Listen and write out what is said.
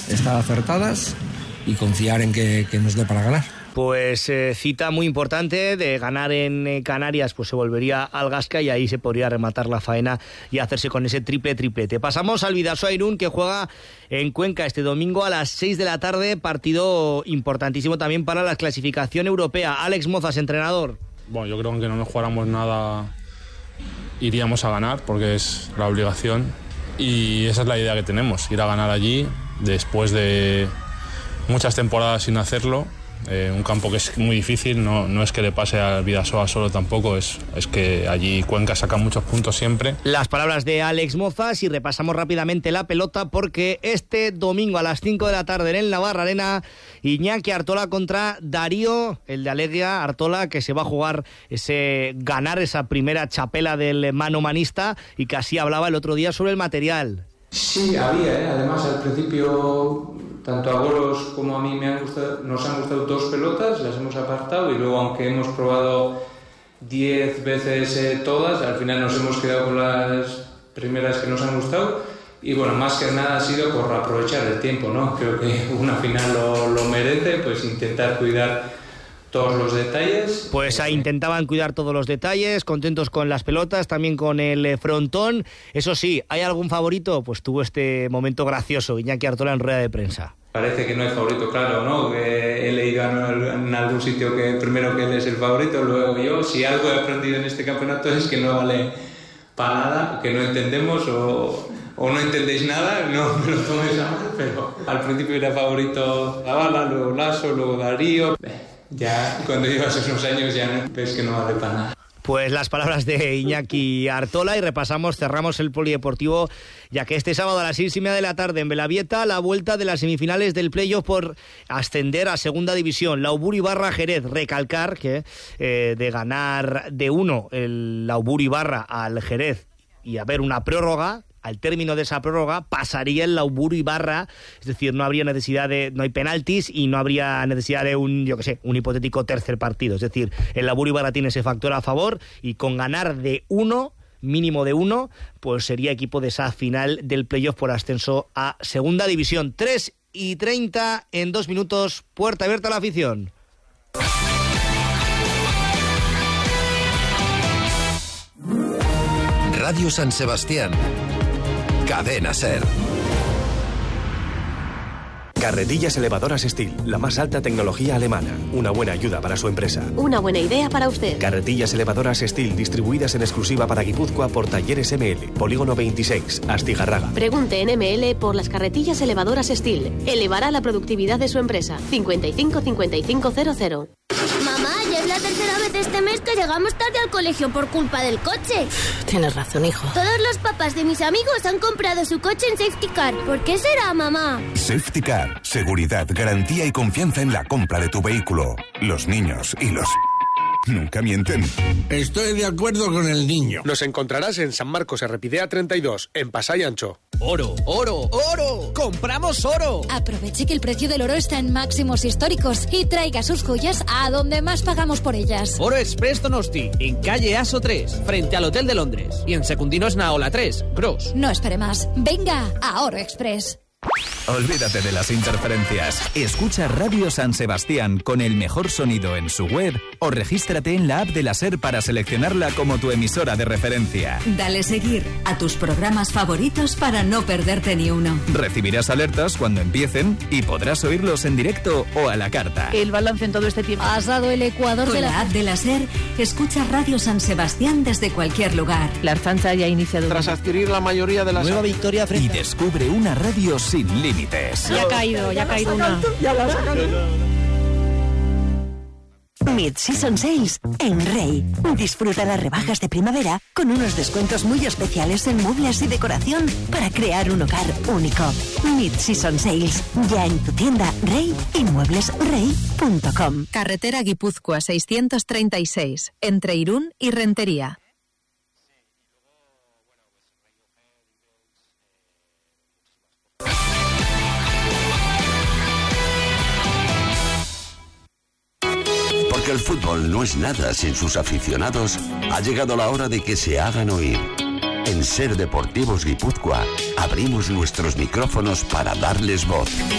estar acertadas y confiar en que nos dé para ganar. Pues cita muy importante, de ganar en Canarias pues se volvería al Gasca y ahí se podría rematar la faena y hacerse con ese triplete. Pasamos al Bidasoa Irún, que juega en Cuenca este domingo a las 6 de la tarde, partido importantísimo también para la clasificación europea. Alex Mozas, entrenador. Bueno, yo creo que aunque no nos jugáramos nada iríamos a ganar porque es la obligación y esa es la idea que tenemos, ir a ganar allí después de muchas temporadas sin hacerlo. Un campo que es muy difícil, no es que le pase al Bidasoa solo tampoco, es que allí Cuenca saca muchos puntos siempre. Las palabras de Alex Mozas, y repasamos rápidamente la pelota porque este domingo a las 5 de la tarde en el Navarra Arena, Iñaki Artola contra Darío, el de Alegria, Artola, que se va a jugar ganar esa primera chapela del mano manista y que así hablaba el otro día sobre el material. Sí, había, además al principio tanto a Goros como a mí nos han gustado 2 pelotas, las hemos apartado y luego aunque hemos probado 10 veces todas, al final nos hemos quedado con las primeras que nos han gustado y bueno, más que nada ha sido por aprovechar el tiempo, ¿no? Creo que una final lo merece, pues intentar cuidar todos los detalles. Pues ahí intentaban cuidar todos los detalles, contentos con las pelotas, también con el frontón. Eso sí, ¿hay algún favorito? Pues tuvo este momento gracioso Iñaki Artola en rueda de prensa. Parece que no hay favorito, claro, ¿no? Que he leído en algún sitio que primero que él es el favorito, luego yo. Si algo he aprendido en este campeonato es que no vale para nada, que no entendemos o no entendéis nada, no me lo toméis a mal, pero al principio era favorito Zavala, luego Lasso, luego Darío. Ya cuando llevas esos años ya ves que no vale para nada. Pues las palabras de Iñaki Artola y cerramos el polideportivo, ya que este sábado a las 6:30 de la tarde en Belavieta, la vuelta de las semifinales del playoff por ascender a segunda división. Laubur Ibarra Jerez, recalcar que de ganar de 1 el Laubur Ibarra al Jerez y haber una prórroga, al término de esa prórroga pasaría el Laubur Ibarra, es decir, no habría necesidad no hay penaltis y no habría necesidad de un hipotético tercer partido, es decir, el Laubur Ibarra tiene ese factor a favor y con ganar de 1, mínimo de 1, pues sería equipo de esa final del playoff por ascenso a segunda división. 3:30 en 2 minutos, puerta abierta a la afición. Radio San Sebastián, Cadena SER. Carretillas elevadoras Steel, la más alta tecnología alemana. Una buena ayuda para su empresa. Una buena idea para usted. Carretillas elevadoras Steel, distribuidas en exclusiva para Guipúzcoa por Talleres ML, Polígono 26, Astigarraga. Pregunte en ML por las carretillas elevadoras Steel. Elevará la productividad de su empresa. 55 55 00. Mamá, ya es la tercera vez este mes que llegamos tarde al colegio por culpa del coche. Tienes razón, hijo. Todos los papás de mis amigos han comprado su coche en Safety Car. ¿Por qué será, mamá? Safety Car. Seguridad, garantía y confianza en la compra de tu vehículo. Los niños y los... nunca mienten. Estoy de acuerdo con el niño. Nos encontrarás en San Marcos Errepidea 32, en Pasay Ancho. ¡Oro, oro, oro! ¡Compramos oro! Aproveche que el precio del oro está en máximos históricos y traiga sus joyas a donde más pagamos por ellas. Oro Express Donosti, en calle Aso 3, frente al Hotel de Londres. Y en Secundino Esnaola 3, Gros. No espere más. Venga a Oro Express. Olvídate de las interferencias. Escucha Radio San Sebastián con el mejor sonido en su web o regístrate en la app de la SER para seleccionarla como tu emisora de referencia. Dale seguir a tus programas favoritos para no perderte ni uno. Recibirás alertas cuando empiecen y podrás oírlos en directo o a la carta. El balance en todo este tiempo. Has dado el ecuador con de la app de la SER. Escucha Radio San Sebastián desde cualquier lugar. La Archancha ya ha iniciado. Tras adquirir la mayoría de las... Nueva victoria frente... Y descubre una radio sin límites. Ya ha caído una. Ya la has sacado. Mid-Season Sales en Rey. Disfruta las rebajas de primavera con unos descuentos muy especiales en muebles y decoración para crear un hogar único. Mid-Season Sales, ya en tu tienda Rey y mueblesrey.com. Carretera Guipúzcoa 636, entre Irún y Rentería. Porque el fútbol no es nada sin sus aficionados, ha llegado la hora de que se hagan oír. En SER Deportivos Guipúzcoa abrimos nuestros micrófonos para darles voz.